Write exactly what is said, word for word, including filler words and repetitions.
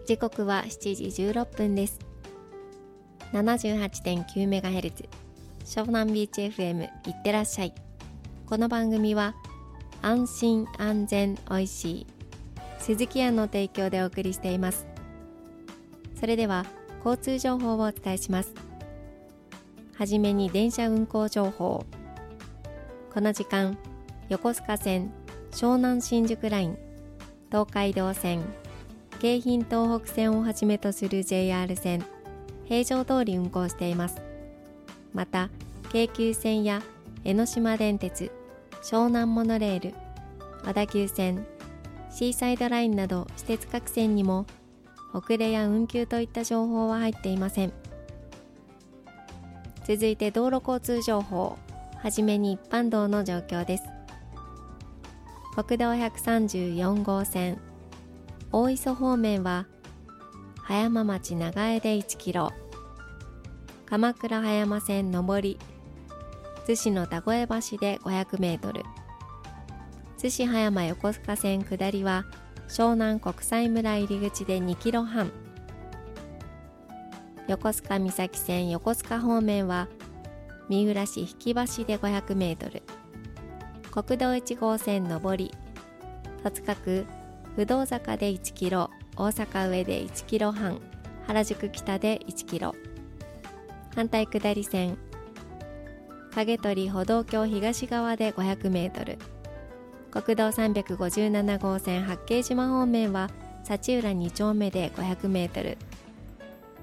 時刻はしちじじゅうろっぷんです。 ななじゅうはちてんきゅうメガヘルツ 湘南ビーチ エフエム いってらっしゃい。この番組は安心安全おいしい鈴木屋の提供でお送りしています。それでは交通情報をお伝えします。はじめに電車運行情報。この時間、横須賀線、湘南新宿ライン、東海道線、京浜東北線をはじめとする ジェイアール 線、平常通り運行しています。また、京急線や江ノ島電鉄、湘南モノレール、小田急線、シーサイドラインなど私鉄各線にも遅れや運休といった情報は入っていません。続いて道路交通情報。はじめに一般道の状況です。国道ひゃくさんじゅうよん号線、大磯方面は葉山町長江でいちキロ、鎌倉葉山線上り、逗子の田越橋でごひゃくメートル、逗子葉山横須賀線下りは湘南国際村入り口でにキロはん、横須賀岬線横須賀方面は三浦市引橋でごひゃくメートル、国道いち号線上り、戸塚区不動坂でいちキロ、大阪上でいちキロはん、原宿北でいちキロ、反対下り線影取歩道橋東側でごひゃくメートル、国道さんびゃくごじゅうなな号線八景島方面は幸浦に丁目でごひゃくメートル、